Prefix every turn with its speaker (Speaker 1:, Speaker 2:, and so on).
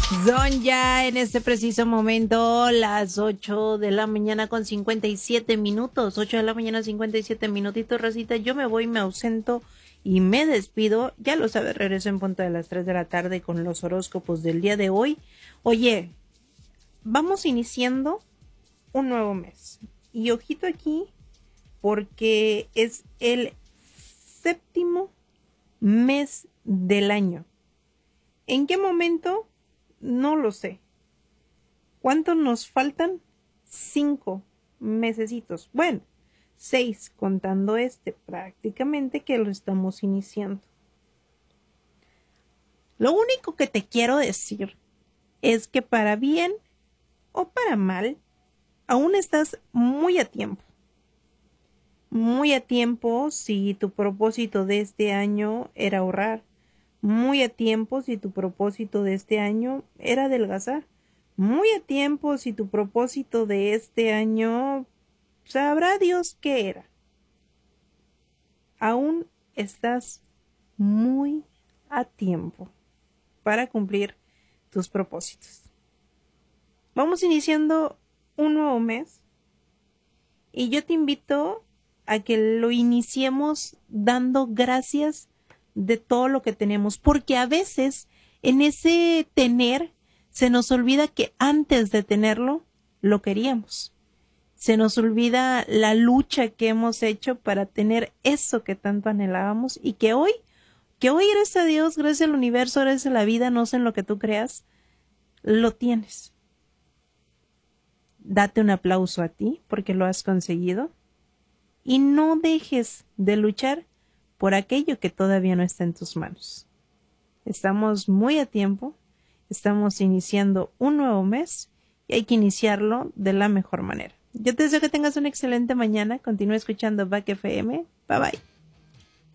Speaker 1: Son ya en este preciso momento las 8 de la mañana con 57 minutos. 8 de la mañana 57 minutitos, Rosita. Yo me voy, me ausento y me despido. Ya lo sabes, regreso en punto de las 3 de la tarde con los horóscopos del día de hoy. Oye, vamos iniciando un nuevo mes. Y ojito aquí, porque es el séptimo mes del año. ¿En qué momento? No lo sé. ¿Cuántos nos faltan? 5 mesecitos. Bueno, 6 contando prácticamente que lo estamos iniciando. Lo único que te quiero decir es que para bien o para mal, aún estás muy a tiempo. Muy a tiempo si tu propósito de este año era ahorrar. Muy a tiempo si tu propósito de este año era adelgazar. Muy a tiempo si tu propósito de este año, sabrá Dios qué era. Aún estás muy a tiempo para cumplir tus propósitos. Vamos iniciando un nuevo mes y yo te invito a que lo iniciemos dando gracias de todo lo que tenemos, porque a veces en ese tener se nos olvida que antes de tenerlo lo queríamos. Se nos olvida la lucha que hemos hecho para tener eso que tanto anhelábamos y que hoy, gracias a Dios, gracias al universo, gracias a la vida, no sé en lo que tú creas, lo tienes. Date un aplauso a ti porque lo has conseguido y no dejes de luchar por aquello que todavía no está en tus manos. Estamos muy a tiempo, estamos iniciando un nuevo mes y hay que iniciarlo de la mejor manera. Yo te deseo que tengas una excelente mañana, continúa escuchando Back FM, bye bye.